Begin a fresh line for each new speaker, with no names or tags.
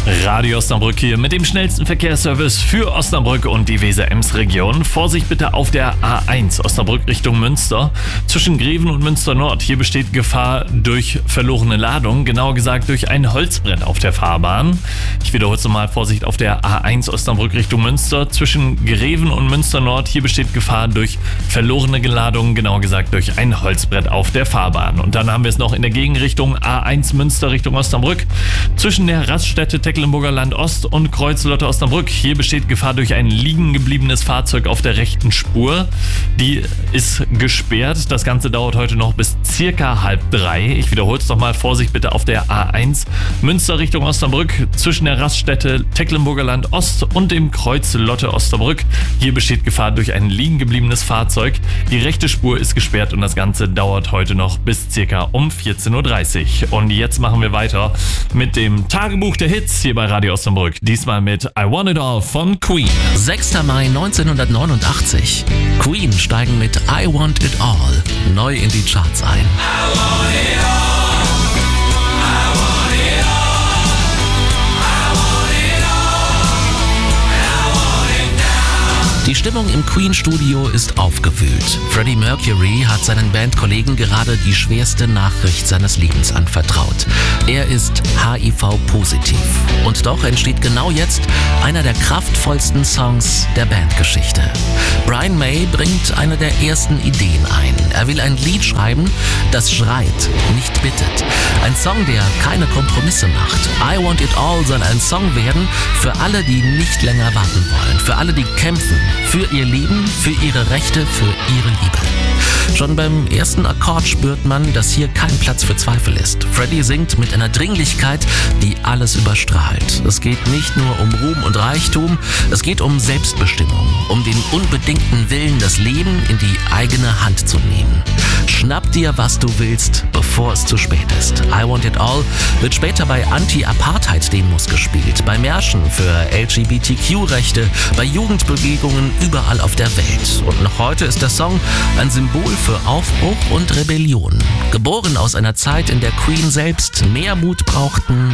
Radio Osnabrück hier mit dem schnellsten Verkehrsservice für Osnabrück und die Weser-Ems-Region. Vorsicht bitte auf der A1 Osnabrück Richtung Münster. Zwischen Greven und Münster Nord. Hier besteht Gefahr durch verlorene Ladung, genauer gesagt durch ein Holzbrett auf der Fahrbahn. Ich wiederhole es nochmal, Vorsicht auf der A1 Osnabrück Richtung Münster. Zwischen Greven und Münster Nord. Hier besteht Gefahr durch verlorene Ladung, genauer gesagt durch ein Holzbrett auf der Fahrbahn. Und dann haben wir es noch in der Gegenrichtung A1 Münster Richtung Osnabrück. Zwischen der Raststätte Tecklenburger Land Ost und Kreuz-Lotte Osnabrück. Hier besteht Gefahr durch ein liegen gebliebenes Fahrzeug auf der rechten Spur. Die ist gesperrt. Das Ganze dauert heute noch bis circa 2:30. Ich wiederhole es nochmal. Vorsicht bitte auf der A1 Münster Richtung Osnabrück. Zwischen der Raststätte Tecklenburger Land Ost und dem Kreuz-Lotte Osnabrück. Hier besteht Gefahr durch ein liegen gebliebenes Fahrzeug. Die rechte Spur ist gesperrt und das Ganze dauert heute noch bis circa um 14:30 Uhr. Und jetzt machen wir weiter mit dem Tagebuch der Hits hier bei Radio Osnabrück. Diesmal mit I Want It All von Queen.
6. Mai 1989. Queen steigen mit I Want It All neu in die Charts ein.
I want it all.
Die Stimmung im Queen-Studio ist aufgewühlt. Freddie Mercury hat seinen Bandkollegen gerade die schwerste Nachricht seines Lebens anvertraut. Er ist HIV-positiv. Und doch entsteht genau jetzt einer der kraftvollsten Songs der Bandgeschichte. Brian May bringt eine der ersten Ideen ein. Er will ein Lied schreiben, das schreit, nicht bittet. Ein Song, der keine Kompromisse macht. I Want It All soll ein Song werden für alle, die nicht länger warten wollen. Für alle, die kämpfen. Für ihr Leben, für ihre Rechte, für ihre Liebe. Schon beim ersten Akkord spürt man, dass hier kein Platz für Zweifel ist. Freddie singt mit einer Dringlichkeit, die alles überstrahlt. Es geht nicht nur um Ruhm und Reichtum, es geht um Selbstbestimmung, um den unbedingten Willen, das Leben in die eigene Hand zu nehmen. Schnapp dir, was du willst, bevor es zu spät ist. I Want It All wird später bei Anti-Apartheid-Demos gespielt, bei Märschen für LGBTQ-Rechte, bei Jugendbewegungen überall auf der Welt. Und noch heute ist der Song ein Symbol für Aufbruch und Rebellion. Geboren aus einer Zeit, in der Queen selbst mehr Mut brauchten